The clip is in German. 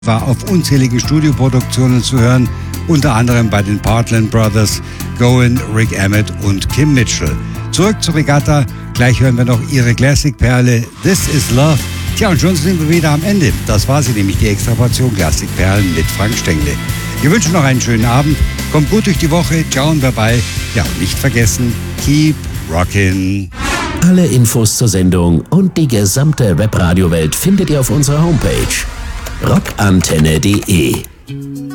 war auf unzähligen Studioproduktionen zu hören, unter anderem bei den Partland Brothers, Gowan, Rick Emmett und Kim Mitchell. Zurück zur Regatta, gleich hören wir noch ihre Classic-Perle This Is Love. Tja, und schon sind wir wieder am Ende. Das war sie, nämlich die Extraportion Classic-Perlen mit Frank Stengle. Wir wünschen noch einen schönen Abend, kommt gut durch die Woche, ciao und bye-bye. Ja, und nicht vergessen, keep rockin'. Alle Infos zur Sendung und die gesamte Webradio-Welt findet ihr auf unserer Homepage rockantenne.de.